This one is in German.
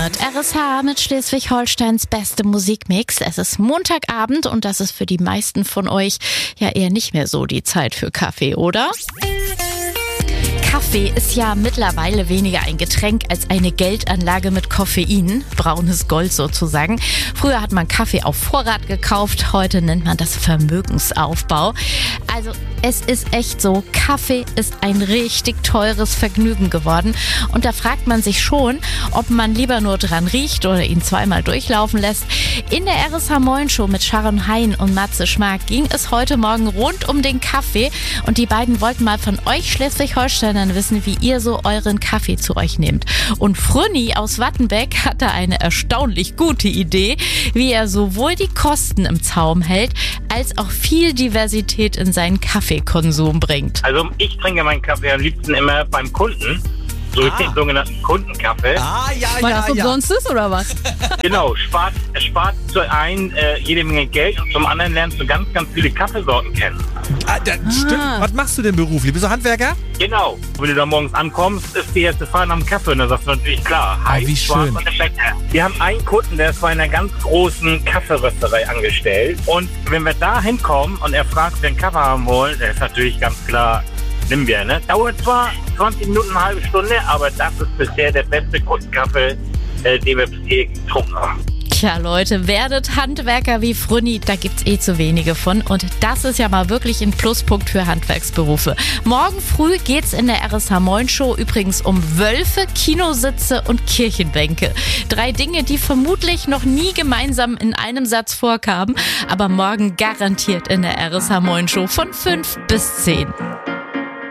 hört RSH mit Schleswig-Holsteins beste Musikmix. Es ist Montagabend und das ist für die meisten von euch ja eher nicht mehr so die Zeit für Kaffee, oder? Kaffee ist ja mittlerweile weniger ein Getränk als eine Geldanlage mit Koffein, braunes Gold sozusagen. Früher hat man Kaffee auf Vorrat gekauft, heute nennt man das Vermögensaufbau. Also es ist echt so, Kaffee ist ein richtig teures Vergnügen geworden und da fragt man sich schon, ob man lieber nur dran riecht oder ihn zweimal durchlaufen lässt. In der RSH Moin Show mit Sharon Hein und Matze Schmark ging es heute Morgen rund um den Kaffee und die beiden wollten mal von euch Schleswig-Holsteinern wissen, wie ihr so euren Kaffee zu euch nehmt. Und Frünni aus Wattenbeck hatte eine erstaunlich gute Idee, wie er sowohl die Kosten im Zaum hält, als auch viel Diversität in seinen Kaffeekonsum bringt. Also ich trinke meinen Kaffee am liebsten immer beim Kunden. So den sogenannten Kundenkaffee. Weil das umsonst ist, oder was? Genau, spart zu einem jede Menge Geld und zum anderen lernst du ganz, ganz viele Kaffeesorten kennen. Stimmt. Was machst du denn beruflich? Bist du Handwerker? Genau. Wenn du da morgens ankommst, ist die erste Fahrt am Kaffee und dann sagst du natürlich klar, heiß, wie schwarz schön. und lecker. Wir haben einen Kunden, der ist bei einer ganz großen Kaffeerösterei angestellt und wenn wir da hinkommen und er fragt, wer einen Kaffee haben wollen, der ist natürlich ganz klar, nehmen wir, ne? Dauert zwar 20 Minuten, eine halbe Stunde, aber das ist bisher der beste Kundenkaffee, den wir bisher getrunken haben. Tja, Leute, werdet Handwerker wie Frünni, da gibt's zu wenige von. Und das ist ja mal wirklich ein Pluspunkt für Handwerksberufe. Morgen früh geht's in der RSH Moin Show übrigens um Wölfe, Kinositze und Kirchenbänke. 3 Dinge, die vermutlich noch nie gemeinsam in einem Satz vorkamen, aber morgen garantiert in der RSH Moin Show von 5 bis 10.